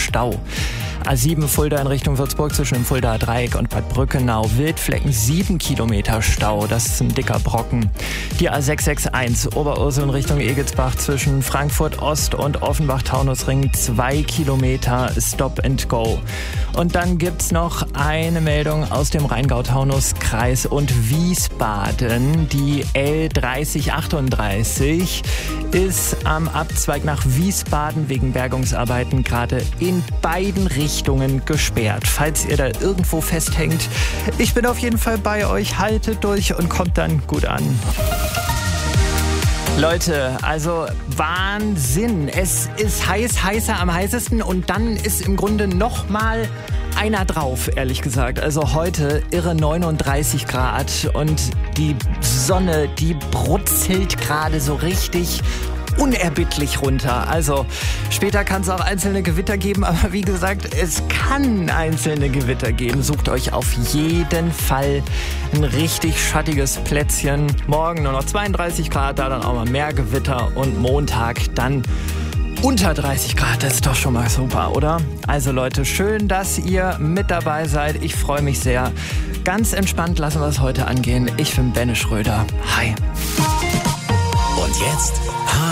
Stau. A7 Fulda in Richtung Würzburg zwischen dem Fuldaer Dreieck und Bad Brückenau. Wildflecken 7 Kilometer Stau, das ist ein dicker Brocken. Die A661 Oberursel in Richtung Egelsbach zwischen Frankfurt Ost und Offenbach-Taunusring 2 Kilometer Stop and Go. Und dann gibt's noch eine Meldung aus dem Rheingau-Taunus-Kreis und Wiesbaden. Die L3038 ist am Abzweig nach Wiesbaden wegen Bergungsarbeiten gerade in beiden Richtungen gesperrt. Falls ihr da irgendwo festhängt, ich bin auf jeden Fall bei euch, haltet durch und kommt dann gut an. Leute, also Wahnsinn. Es ist heißer am heißesten und dann ist im Grunde noch mal einer drauf, ehrlich gesagt. Also heute irre 39 Grad und die Sonne, die brutzelt gerade so richtig unerbittlich runter. Also später kann es auch einzelne Gewitter geben, aber wie gesagt, es kann einzelne Gewitter geben. Sucht euch auf jeden Fall ein richtig schattiges Plätzchen. Morgen nur noch 32 Grad, da dann auch mal mehr Gewitter und Montag dann unter 30 Grad. Das ist doch schon mal super, oder? Also Leute, schön, dass ihr mit dabei seid. Ich freue mich sehr. Ganz entspannt lassen wir es heute angehen. Ich bin Benne Schröder. Hi. Und jetzt